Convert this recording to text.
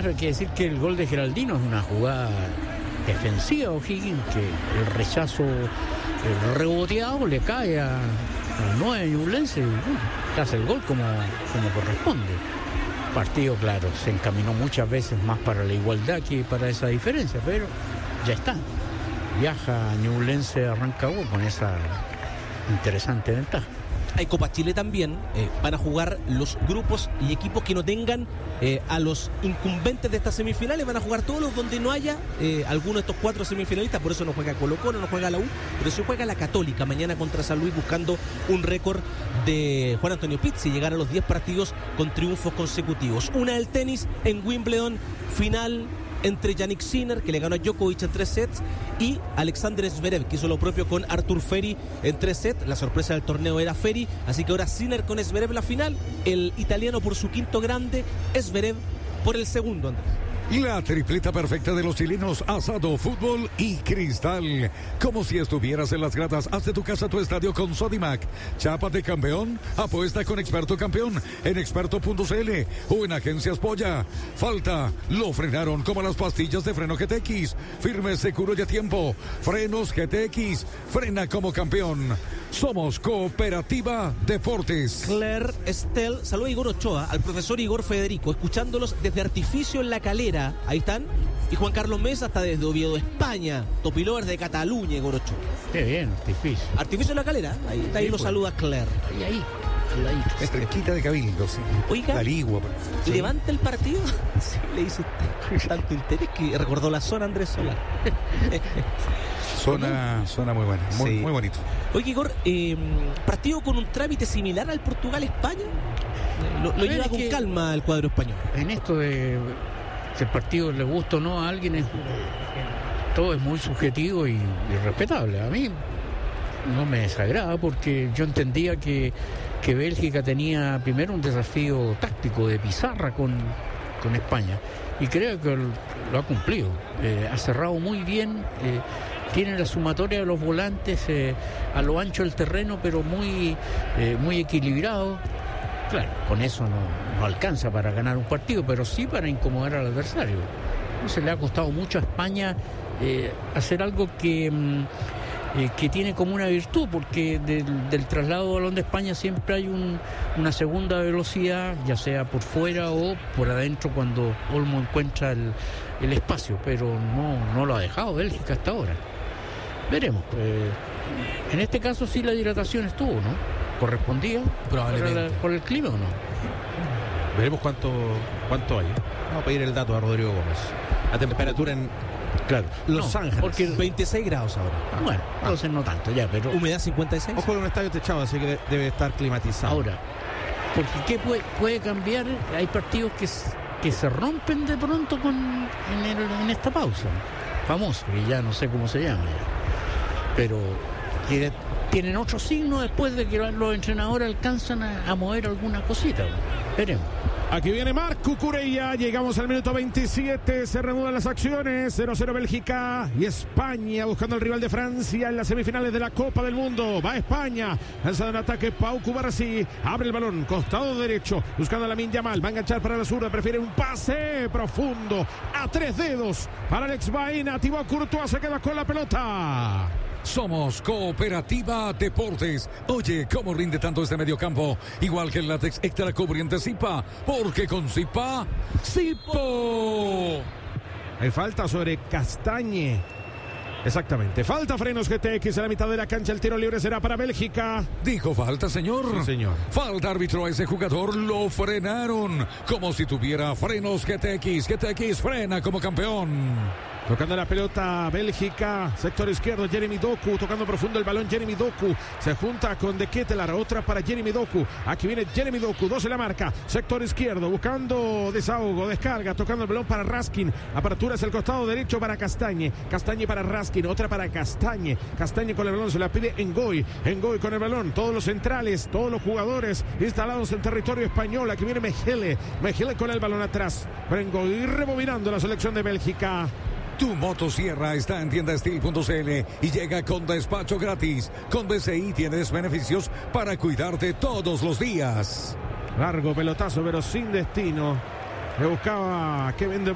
Claro, hay que decir que el gol de Geraldino es una jugada defensiva, O'Higgins, que el rechazo reboteado le cae al 9 ñublense y hace el gol como corresponde. Partido, claro, se encaminó muchas veces más para la igualdad que para esa diferencia, pero ya está. Viaja ñublense a Rancagua con esa interesante ventaja. Hay Copa Chile también, van a jugar los grupos y equipos que no tengan a los incumbentes de estas semifinales, van a jugar todos los donde no haya alguno de estos 4 semifinalistas, por eso no juega Colo-Colo, no juega la U, pero sí juega la Católica mañana contra San Luis buscando un récord de Juan Antonio Pizzi, llegar a los 10 partidos con triunfos consecutivos. Una del tenis en Wimbledon, final entre Jannik Sinner, que le ganó a Djokovic en 3 sets, y Alexander Zverev, que hizo lo propio con Artur Feri en 3 sets. La sorpresa del torneo era Feri, así que ahora Sinner con Zverev la final, el italiano por su quinto grande, Zverev por el segundo, Andrés. La tripleta perfecta de los chilenos: asado, fútbol y cristal. Como si estuvieras en las gradas. Haz de tu casa tu estadio con Sodimac. Chapa de campeón, apuesta con Experto Campeón en experto.cl o en Agencias Polla. Falta, lo frenaron como las pastillas de freno GTX. Firme, seguro y a tiempo. Frenos GTX, frena como campeón. Somos Cooperativa Deportes. Claire Estel, saluda a Igor Ochoa, al profesor Igor Federico, escuchándolos desde Artificio en La Calera. Ahí están. Y Juan Carlos Mesa está desde Oviedo, España. Topilovers de Cataluña, Igor Ochoa. Qué bien, Artificio. Artificio en La Calera. Ahí lo saluda Claire. Ahí. Es cerquita de Cabildo, sí. Oiga, Larigua, sí. ¿Levanta el partido? Sí, le dice usted. Tanto interés que recordó la zona Andrés Solá. Zona muy buena, muy bonito. Oye, Igor, partido con un trámite similar al Portugal-España. Lo lleva con calma el cuadro español. En esto de que el partido le gusta o no a alguien, todo es muy subjetivo y respetable. A mí no me desagrada porque yo entendía que Bélgica tenía primero un desafío táctico de pizarra con España y creo que lo ha cumplido. Ha cerrado muy bien, tiene la sumatoria de los volantes a lo ancho del terreno, pero muy equilibrado. Claro, con eso no alcanza para ganar un partido, pero sí para incomodar al adversario. Entonces le ha costado mucho a España hacer algo que tiene como una virtud, porque del traslado de balón de España siempre hay una segunda velocidad, ya sea por fuera o por adentro cuando Olmo encuentra el espacio, pero no lo ha dejado Bélgica hasta ahora. Veremos. En este caso sí la hidratación estuvo, ¿no? ¿Correspondía? Probablemente. ¿Por el clima o no? Veremos cuánto hay. Vamos a pedir el dato a Rodrigo Gómez. La temperatura en Los Ángeles. Porque 26 grados ahora. Bueno, entonces no tanto ya, pero... Humedad 56. Ojo, en un estadio techado, así que debe estar climatizado. Ahora, porque ¿qué puede cambiar? Hay partidos que se rompen de pronto en esta pausa. Famoso, que ya no sé cómo se llama ya. Pero tienen otro signo después de que los entrenadores alcanzan a mover alguna cosita. Veremos. Aquí viene Marc Cucurella, llegamos al minuto 27, se reanudan las acciones, 0-0 Bélgica y España buscando al rival de Francia en las semifinales de la Copa del Mundo. Va España, lanzado en ataque Pau Cubarsí, abre el balón, costado derecho, buscando a Lamine Yamal, va a enganchar para la zurda, prefiere un pase profundo, a 3 dedos para Alex Baena, Thibaut Courtois se queda con la pelota. Somos Cooperativa Deportes. Oye, ¿cómo rinde tanto este mediocampo? Igual que el látex extra cubriente Zipa, porque con Zipa, ¡Zipo! Hay falta sobre Castañe. Exactamente, falta frenos GTX a la mitad de la cancha, el tiro libre será para Bélgica. ¿Dijo falta, señor? Sí, señor. Falta, árbitro, a ese jugador lo frenaron, como si tuviera frenos GTX. GTX frena como campeón. Tocando la pelota Bélgica, sector izquierdo, Jeremy Doku, tocando profundo el balón, Jeremy Doku, se junta con De Ketelaar, otra para Jeremy Doku, aquí viene Jeremy Doku, 2 en la marca, sector izquierdo, buscando desahogo, descarga, tocando el balón para Raskin, apertura hacia el costado derecho para Castañe, Castañe para Raskin, otra para Castañe, Castañe con el balón, se la pide Ngoy con el balón, todos los centrales, todos los jugadores instalados en territorio español, aquí viene Mejele con el balón atrás, para Ngoy, rebobinando la selección de Bélgica. Tu motosierra está en tiendastil.cl y llega con despacho gratis. Con DCI tienes beneficios para cuidarte todos los días. Largo pelotazo, pero sin destino. Le buscaba Kevin De